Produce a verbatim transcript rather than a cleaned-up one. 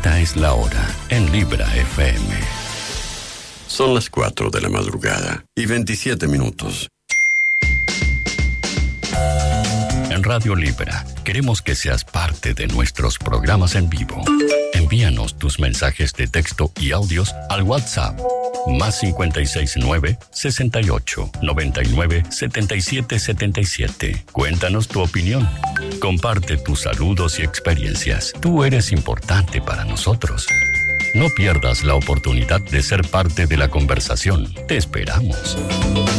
Esta es la hora en Libra F M. Son las cuatro de la madrugada y veintisiete minutos. En Radio Libra queremos que seas parte de nuestros programas en vivo. Envíanos tus mensajes de texto y audios al WhatsApp más cincuenta y seis nueve, sesenta y ocho, noventa y nueve, setenta y siete setenta y siete. Cuéntanos tu opinión. Comparte tus saludos y experiencias. Tú eres importante para nosotros. No pierdas la oportunidad de ser parte de la conversación. Te esperamos.